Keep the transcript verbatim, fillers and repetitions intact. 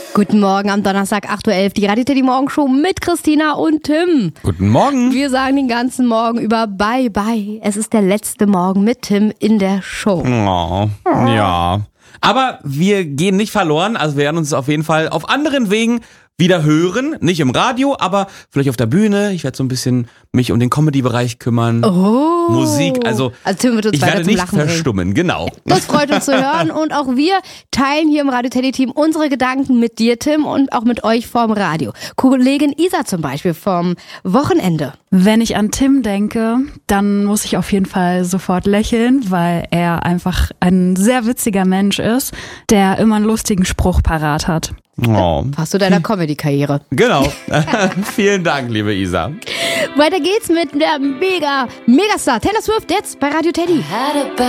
Guten Morgen am Donnerstag, acht Uhr elf, die Radio Teddy Morgenshow mit Christina und Tim. Guten Morgen. Wir sagen den ganzen Morgen über Bye Bye. Es ist der letzte Morgen mit Tim in der Show. Oh, ja. Aber wir gehen nicht verloren, also wir werden uns auf jeden Fall auf anderen Wegen wieder hören. Nicht im Radio, aber vielleicht auf der Bühne. Ich werde so ein bisschen mich um den Comedy-Bereich kümmern. Oh. Musik, also, also Tim wird uns ich weiter werde zum nicht Lachen verstummen, bringen. genau. Das freut uns zu hören und auch wir teilen hier im Radio Teddy Team unsere Gedanken mit dir, Tim, und auch mit euch vorm Radio. Kollegin Isa zum Beispiel vom Wochenende. Wenn ich an Tim denke, dann muss ich auf jeden Fall sofort lächeln, weil er einfach ein sehr witziger Mensch ist, der immer einen lustigen Spruch parat hat. Oh. Passt zu deiner Comedy-Karriere. Genau. Vielen Dank, liebe Isa. Weiter geht's mit der Mega, Megastar Taylor Swift jetzt bei Radio Teddy.